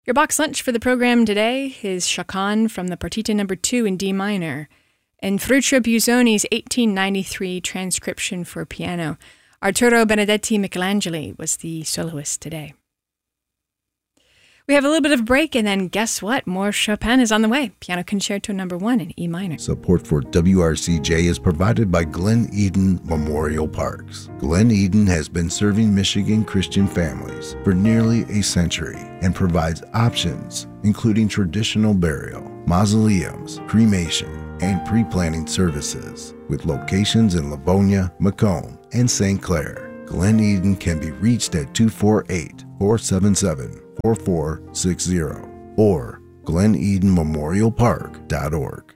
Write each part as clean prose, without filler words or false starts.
Your box lunch for the program today is Chaconne from the Partita No. 2 in D minor, and Ferruccio Busoni's 1893 transcription for piano. Arturo Benedetti Michelangeli was the soloist today. We have a little bit of a break, and then guess what? More Chopin is on the way. Piano Concerto No. 1 in E minor. Support for WRCJ is provided by Glen Eden Memorial Parks. Glen Eden has been serving Michigan Christian families for nearly a century and provides options including traditional burial, mausoleums, cremation, and pre-planning services with locations in Livonia, Macomb, and St. Clair. Glen Eden can be reached at 248-477-4460 or glenedenmemorialpark.org.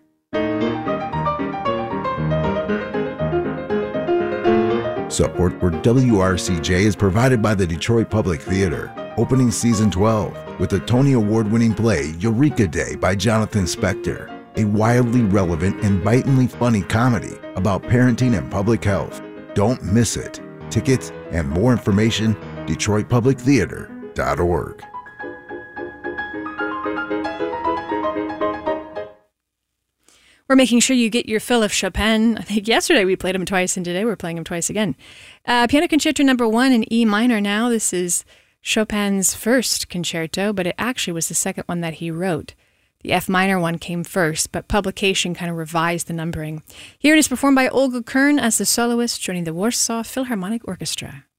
Support for WRCJ is provided by the Detroit Public Theater, opening season 12 with the Tony Award-winning play Eureka Day by Jonathan Spector, a wildly relevant and bitingly funny comedy about parenting and public health. Don't miss it. Tickets and more information, DetroitPublicTheater.org. We're making sure you get your fill of Chopin. I think yesterday we played him twice, and today we're playing him twice again. Piano Concerto No. 1 in E minor now. This is Chopin's first concerto, but it actually was the second one that he wrote. The F minor one came first, but publication kind of revised the numbering. Here it is performed by Olga Kern as the soloist, joining the Warsaw Philharmonic Orchestra.